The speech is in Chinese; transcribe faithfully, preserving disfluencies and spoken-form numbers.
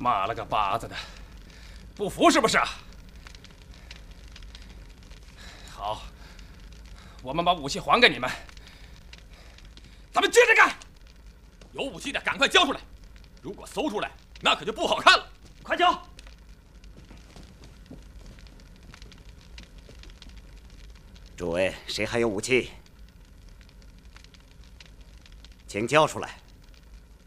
妈了个巴子的，不服是不是？好，我们把武器还给你们，咱们接着干。有武器的赶快交出来，如果搜出来，那可就不好看了。快交！ 诸位，谁还有武器，请交出来。